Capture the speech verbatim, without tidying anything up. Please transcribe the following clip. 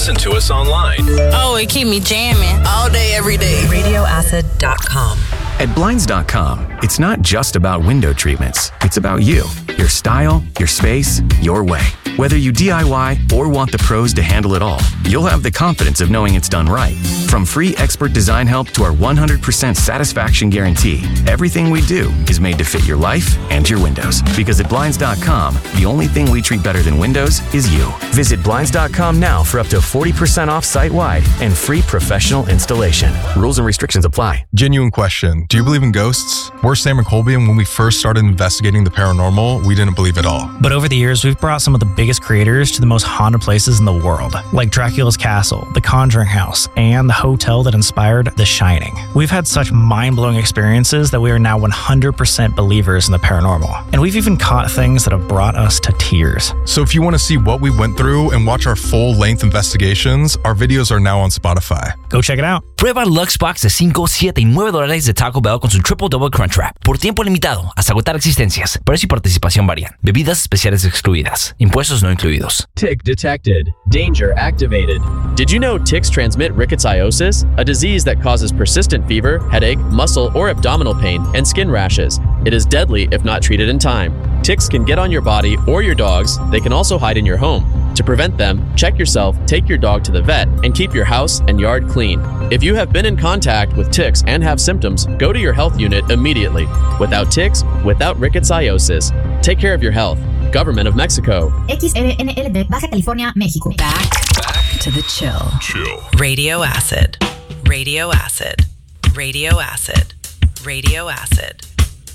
listen to us online. Oh, it keep me jamming all day, every day. radio acid dot com. At Blinds dot com, it's not just about window treatments. It's about you, your style, your space, your way. Whether you D I Y or want the pros to handle it all, you'll have the confidence of knowing it's done right. From free expert design help to our one hundred percent satisfaction guarantee, everything we do is made to fit your life and your windows. Because at Blinds dot com, the only thing we treat better than windows is you. Visit Blinds dot com now for up to forty percent off site-wide and free professional installation. Rules and restrictions apply. Genuine question. Do you believe in ghosts? We're Sam and Colby, and when we first started investigating the paranormal, we didn't believe at all. But over the years, we've brought some of the biggest creators to the most haunted places in the world, like Dracula's Castle, the Conjuring House, and the hotel that inspired The Shining. We've had such mind-blowing experiences that we are now one hundred percent believers in the paranormal. And we've even caught things that have brought us to tears. So if you want to see what we went through and watch our full-length investigations, our videos are now on Spotify. Go check it out. Prueba Luxbox de cinco, siete y nueve dólares de Taco Bell con su Triple Double Crunchwrap. Por tiempo limitado, hasta agotar existencias. Precio y participación varían. Bebidas especiales excluidas. Impuestos no incluidos. Tick detected. Danger activated. Did you know ticks transmit rickettsiosis, a disease that causes persistent fever, headache, muscle or abdominal pain, and skin rashes? It is deadly if not treated in time. Ticks can get on your body or your dog's. They can also hide in your home. To prevent them, check yourself, take your dog to the vet, and keep your house and yard clean. If you have been in contact with ticks and have symptoms, go to your health unit immediately. Without ticks, without rickettsiosis. Take care of your health. Government of Mexico. X R N L D, Baja California, México. Back, back to the chill. Chill. Radio Acid. Radio Acid. Radio Acid. Radio Acid.